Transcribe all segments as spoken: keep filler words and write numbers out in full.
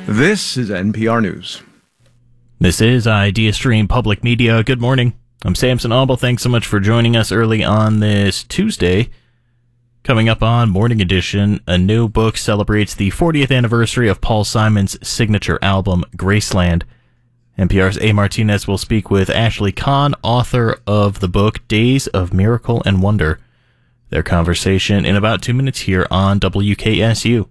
This is N P R News. This is IdeaStream Public Media. Good morning. I'm Samson Auble. Thanks so much for joining us early on this Tuesday. Coming up on Morning Edition, a new book celebrates the fortieth anniversary of Paul Simon's signature album, Graceland. N P R's A. Martinez will speak with Ashley Kahn, author of the book Days of Miracle and Wonder. Their conversation in about two minutes here on W K S U.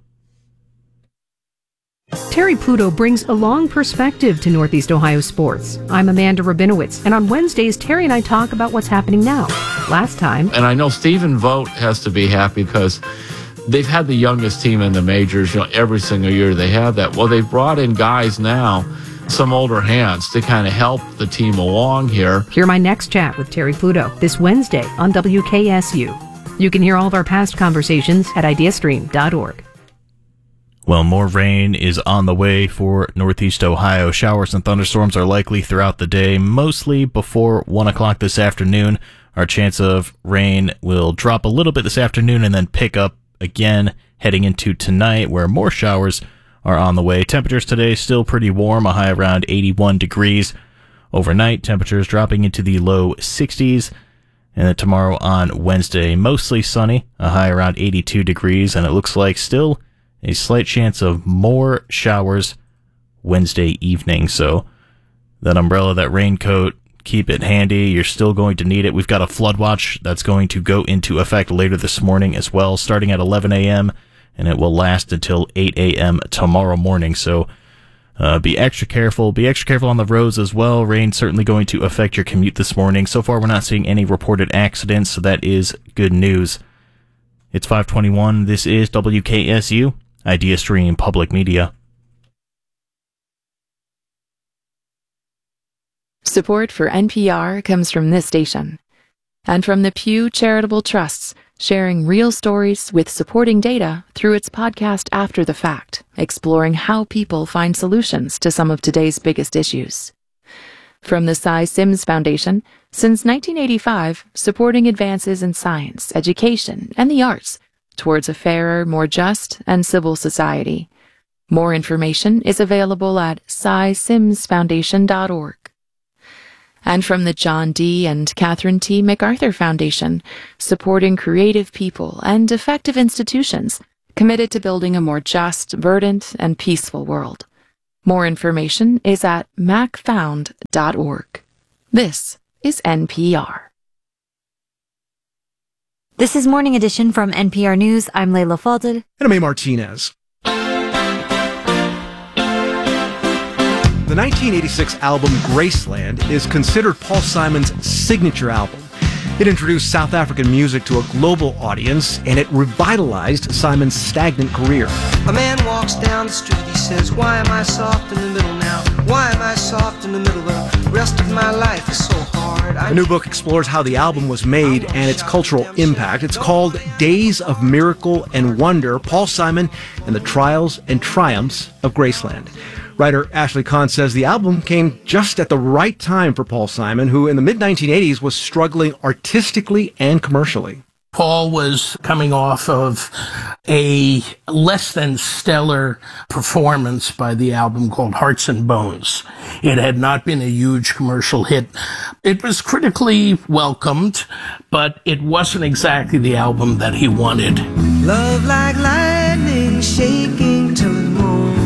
Terry Pluto brings a long perspective to Northeast Ohio sports. I'm Amanda Rabinowitz, and on Wednesdays, Terry and I talk about what's happening now. Last time... And I know Stephen Vogt has to be happy because they've had the youngest team in the majors, you know, every single year they have that. Well, they've brought in guys now, some older hands, to kind of help the team along here. Hear my next chat with Terry Pluto this Wednesday on W K S U. You can hear all of our past conversations at ideastream dot org. Well, more rain is on the way for Northeast Ohio. Showers and thunderstorms are likely throughout the day, mostly before one o'clock this afternoon. Our chance of rain will drop a little bit this afternoon and then pick up again heading into tonight, where more showers are on the way. Temperatures today still pretty warm, a high around eighty-one degrees. Overnight, temperatures dropping into the low sixties. And then tomorrow on Wednesday, mostly sunny, a high around eighty-two degrees, and it looks like still a slight chance of more showers Wednesday evening. So that umbrella, that raincoat, keep it handy. You're still going to need it. We've got a flood watch that's going to go into effect later this morning as well, starting at eleven a.m., and it will last until eight a.m. tomorrow morning. So uh, be extra careful. Be extra careful on the roads as well. Rain certainly going to affect your commute this morning. So far, we're not seeing any reported accidents, so that is good news. It's five twenty-one. This is W K S U. IdeaStream Public Media. Support for N P R comes from this station and from the Pew Charitable Trusts, sharing real stories with supporting data through its podcast After the Fact, exploring how people find solutions to some of today's biggest issues. From the Cy Sims Foundation, since nineteen eighty-five, supporting advances in science, education, and the arts towards a fairer, more just, and civil society. More information is available at cy sims foundation dot org. And from the John D. and Catherine T. MacArthur Foundation, supporting creative people and effective institutions committed to building a more just, verdant, and peaceful world. More information is at mac found dot org. This is N P R. This is Morning Edition from N P R News. I'm Layla Falded. And I'm A. Martinez. The nineteen eighty-six album Graceland is considered Paul Simon's signature album. It introduced South African music to a global audience, and it revitalized Simon's stagnant career. A man walks down the street, he says, why am I soft in the middle now? Why am I soft in the middle? The rest of my life is so hard. The new book explores how the album was made and its cultural impact. It's called Days of Miracle and Wonder, Paul Simon and the Trials and Triumphs of Graceland. Writer Ashley Kahn says the album came just at the right time for Paul Simon, who in the mid nineteen eighties was struggling artistically and commercially. Paul was coming off of a less than stellar performance by the album called Hearts and Bones. It had not been a huge commercial hit. It was critically welcomed, but it wasn't exactly the album that he wanted. Love like lightning shaking till it moans.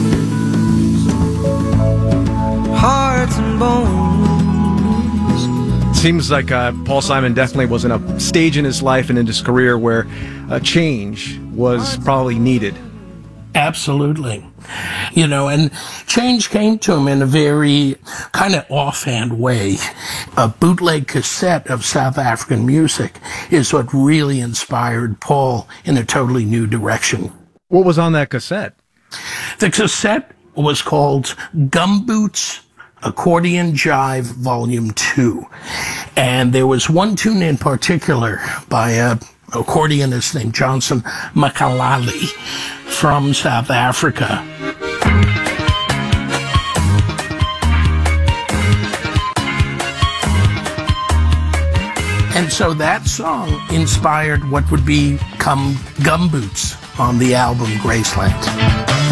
Hearts and bones. Seems like uh, Paul Simon definitely was in a stage in his life and in his career where a change was probably needed. Absolutely. You know, and change came to him in a very kind of offhand way. A bootleg cassette of South African music is what really inspired Paul in a totally new direction. What was on that cassette? The cassette was called Gumboots Accordion Jive Volume two. And there was one tune in particular by a accordionist named Johnson Makalali from South Africa. And so that song inspired what would become Gumboots on the album Graceland.